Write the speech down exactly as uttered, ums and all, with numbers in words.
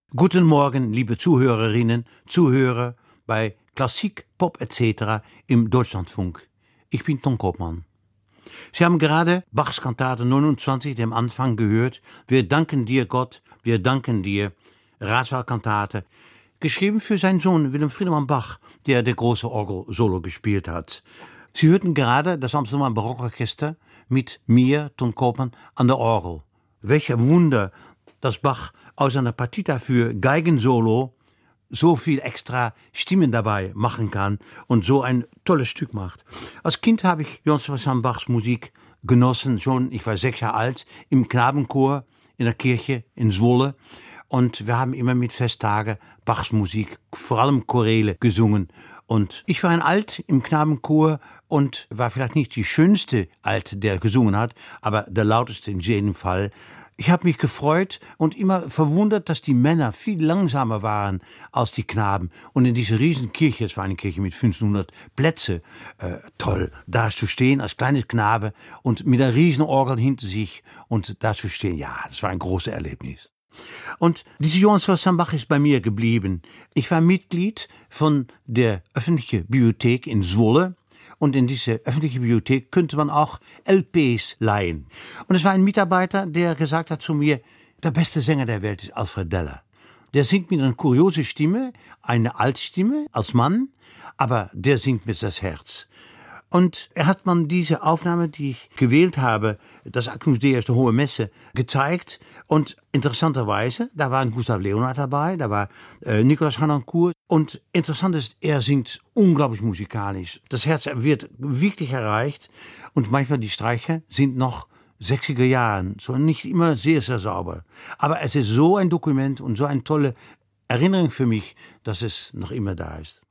Guten Morgen, liebe Zuhörerinnen, Zuhörer bei Klassik, Pop et cetera im Deutschlandfunk. Ich bin Ton Koopman. Sie haben gerade Bachs Kantate neunundzwanzig, dem Anfang, gehört. Wir danken dir, Gott, wir danken dir. Ratswahlkantate, geschrieben für seinen Sohn Willem Friedemann Bach, der der große Orgel-Solo gespielt hat. Sie hörten gerade das Amsterdam Barockorchester mit mir, Ton Koopman, an der Orgel. Welch ein Wunder, dass Bach aus einer Partita für Geigensolo so viel extra Stimmen dabei machen kann und so ein tolles Stück macht. Als Kind habe ich Johann Sebastian Bachs Musik genossen, schon, ich war sechs Jahre alt, im Knabenchor in der Kirche in Zwolle. Und wir haben immer mit Festtagen Bachs Musik, vor allem Choräle, gesungen. Und ich war ein Alt im Knabenchor und war vielleicht nicht die schönste Alt, der gesungen hat, aber der lauteste in jedem Fall. Ich habe mich gefreut und immer verwundert, dass die Männer viel langsamer waren als die Knaben. Und in dieser riesen Kirche, es war eine Kirche mit fünfzehnhundert Plätze, äh, toll, da zu stehen als kleines Knabe und mit einer riesen Orgel hinter sich und da zu stehen, ja, das war ein großes Erlebnis. Und diese Johann Sebastian Bach ist bei mir geblieben. Ich war Mitglied von der öffentlichen Bibliothek in Zwolle. Und in diese öffentliche Bibliothek könnte man auch L Ps leihen. Und es war ein Mitarbeiter, der gesagt hat zu mir, der beste Sänger der Welt ist Alfred Deller. Der singt mit einer kuriosen Stimme, eine Altstimme als Mann, aber der singt mit das Herz. Und er hat man diese Aufnahme, die ich gewählt habe, das Agnus Dei aus der Hohe Messe, gezeigt. Und interessanterweise, da war ein Gustav Leonhardt dabei, da war äh, Nicolas Harnoncourt. Und interessant ist, er singt unglaublich musikalisch. Das Herz wird wirklich erreicht. Und manchmal die Streicher sind noch sechziger Jahren, so nicht immer sehr, sehr sauber. Aber es ist so ein Dokument und so eine tolle Erinnerung für mich, dass es noch immer da ist.